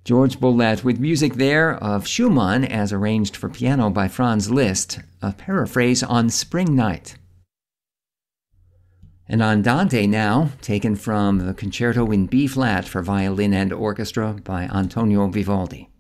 George Bolet with music there of Schumann as arranged for piano by Franz Liszt, a paraphrase on Spring Night. An Andante now, taken from the Concerto in B-flat for violin and orchestra by Antonio Vivaldi.